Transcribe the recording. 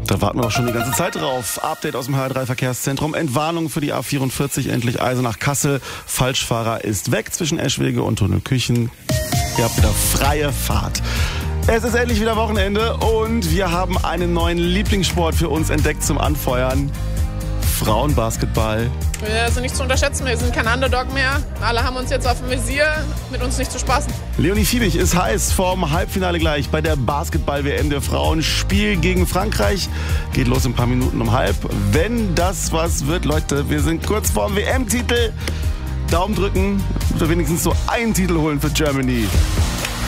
Da warten wir auch schon die ganze Zeit drauf. Update aus dem HR3-Verkehrszentrum. Entwarnung für die A44, endlich Eisenach-Kassel. Falschfahrer ist weg zwischen Eschwege und Tunnelküchen. Ihr habt wieder freie Fahrt. Es ist endlich wieder Wochenende und wir haben einen neuen Lieblingssport für uns entdeckt zum Anfeuern. Frauenbasketball. Wir sind nicht zu unterschätzen, wir sind kein Underdog mehr. Alle haben uns jetzt auf dem Visier, mit uns nicht zu spaßen. Leonie Fiebig ist heiß vorm Halbfinale gleich bei der Basketball-WM der Frauen. Spiel gegen Frankreich geht los in ein paar Minuten um halb. Wenn das was wird, Leute, wir sind kurz vorm WM-Titel. Daumen drücken, dass wir wenigstens so einen Titel holen für Germany.